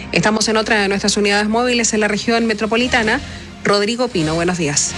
Estamos en otra de nuestras unidades móviles en la región metropolitana. Rodrigo Pino, buenos días.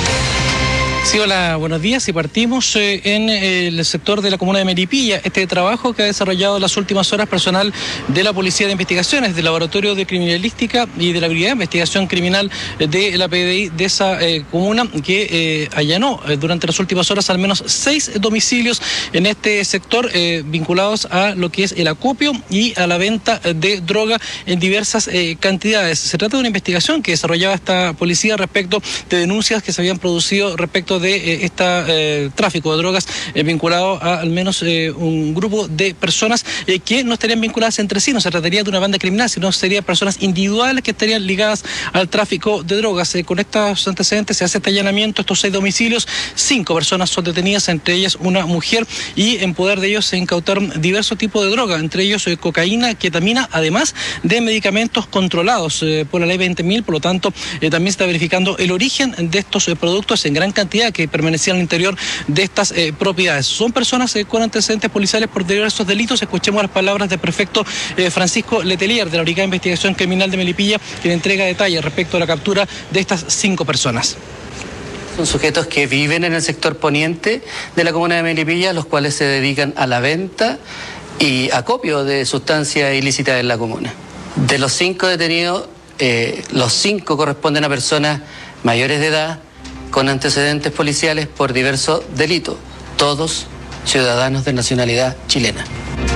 Sí, hola, buenos días. Y partimos en el sector de la comuna de Melipilla. Este trabajo que ha desarrollado en las últimas horas personal de la Policía de Investigaciones, del Laboratorio de Criminalística y de la Brigada de Investigación Criminal de la PDI de esa comuna, que allanó durante las últimas horas al menos 6 domicilios en este sector vinculados a lo que es el acopio y a la venta de droga en diversas cantidades. Se trata de una investigación que desarrollaba esta policía respecto de denuncias que se habían producido respecto de este tráfico de drogas vinculado a al menos un grupo de personas que no estarían vinculadas entre sí. No se trataría de una banda criminal, sino serían personas individuales que estarían ligadas al tráfico de drogas. Con estos antecedentes se hace este allanamiento, estos 6 domicilios, 5 personas son detenidas, entre ellas una mujer, y en poder de ellos se incautaron diversos tipos de droga, entre ellos cocaína, ketamina, además de medicamentos controlados por la ley 20.000, por lo tanto también se está verificando el origen de estos productos en gran cantidad que permanecían al interior de estas propiedades. Son personas con antecedentes policiales por diversos delitos. Escuchemos las palabras del prefecto Francisco Letelier, de la Brigada de Investigación Criminal de Melipilla, quien entrega detalles respecto a la captura de estas 5 personas. Son sujetos que viven en el sector poniente de la comuna de Melipilla, los cuales se dedican a la venta y acopio de sustancias ilícitas en la comuna. De los 5 detenidos, los 5 corresponden a personas mayores de edad, con antecedentes policiales por diversos delitos, todos ciudadanos de nacionalidad chilena.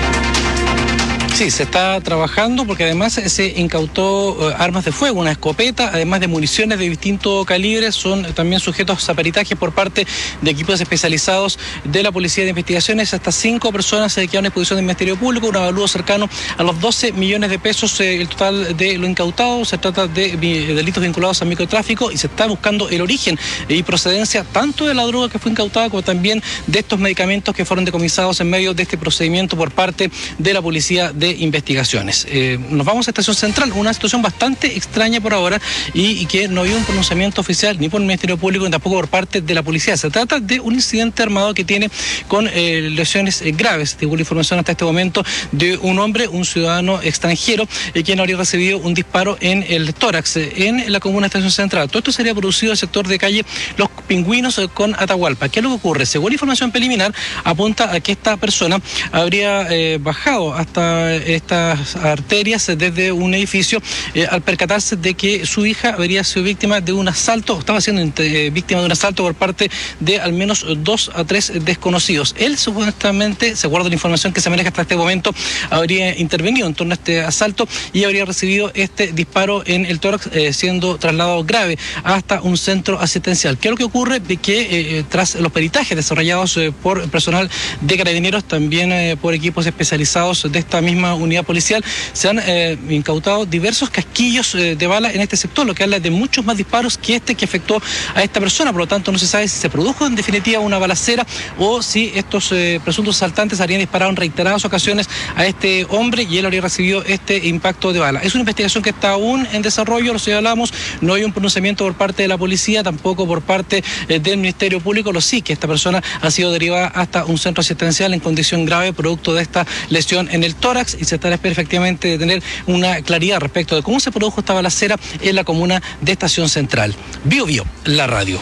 Sí, se está trabajando porque además se incautó armas de fuego, una escopeta, además de municiones de distinto calibre. Son también sujetos a peritaje por parte de equipos especializados de la Policía de Investigaciones. Hasta 5 personas se quedaron en exposición del Ministerio Público, un avalúo cercano a los 12 millones de pesos el total de lo incautado. Se trata de delitos vinculados al microtráfico y se está buscando el origen y procedencia tanto de la droga que fue incautada como también de estos medicamentos que fueron decomisados en medio de este procedimiento por parte de la Policía de Investigaciones. Nos vamos a Estación Central, una situación bastante extraña por ahora y que no había un pronunciamiento oficial ni por el Ministerio Público ni tampoco por parte de la policía. Se trata de un incidente armado que tiene con lesiones graves. Tengo la información hasta este momento de un hombre, un ciudadano extranjero, quien habría recibido un disparo en el tórax en la comuna de Estación Central. Todo esto sería producido en el sector de calle Los Pingüinos con Atahualpa. ¿Qué es lo que ocurre? Según información preliminar, apunta a que esta persona habría bajado hasta estas arterias desde un edificio al percatarse de que su hija habría sido víctima de un asalto, estaba siendo víctima de un asalto por parte de al menos 2 a 3 desconocidos. Él supuestamente, se guarda la información que se maneja hasta este momento, habría intervenido en torno a este asalto y habría recibido este disparo en el tórax, siendo trasladado grave hasta un centro asistencial. ¿Qué es lo que ocurre? De que tras los peritajes desarrollados por personal de carabineros, también por equipos especializados de esta misma unidad policial, se han incautado diversos casquillos de bala en este sector, lo que habla de muchos más disparos que este que afectó a esta persona. Por lo tanto, no se sabe si se produjo en definitiva una balacera o si estos presuntos asaltantes habrían disparado en reiteradas ocasiones a este hombre y él habría recibido este impacto de bala. Es una investigación que está aún en desarrollo, lo señalamos, no hay un pronunciamiento por parte de la policía, tampoco por parte del Ministerio Público, lo sí que esta persona ha sido derivada hasta un centro asistencial en condición grave producto de esta lesión en el tórax y se está efectivamente de tener una claridad respecto de cómo se produjo esta balacera en la comuna de Estación Central. Bio Bio, la radio.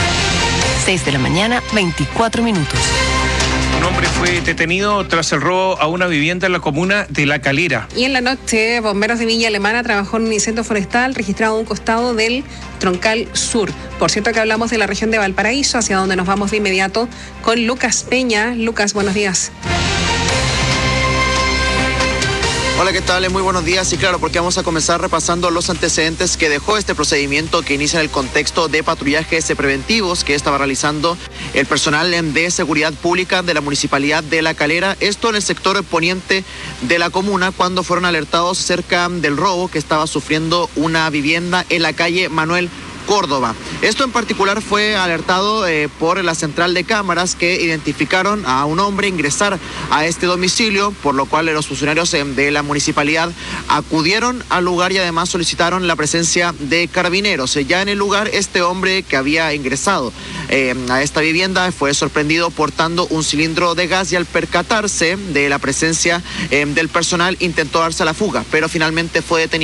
6 de la mañana, 24 minutos. Un hombre fue detenido tras el robo a una vivienda en la comuna de La Calera. Y en la noche, bomberos de Villa Alemana trabajó en un incendio forestal registrado a un costado del Troncal Sur. Por cierto que hablamos de la región de Valparaíso, hacia donde nos vamos de inmediato con Lucas Peña. Lucas, buenos días. Hola, ¿qué tal? Muy buenos días. Y claro, porque vamos a comenzar repasando los antecedentes que dejó este procedimiento que inicia en el contexto de patrullajes preventivos que estaba realizando el personal de seguridad pública de la Municipalidad de La Calera. Esto en el sector poniente de la comuna, cuando fueron alertados cerca del robo que estaba sufriendo una vivienda en la calle Manuel Córdoba. Esto en particular fue alertado por la central de cámaras, que identificaron a un hombre ingresar a este domicilio, por lo cual los funcionarios de la municipalidad acudieron al lugar y además solicitaron la presencia de carabineros. Ya en el lugar, este hombre que había ingresado a esta vivienda fue sorprendido portando un cilindro de gas y al percatarse de la presencia del personal intentó darse a la fuga, pero finalmente fue detenido.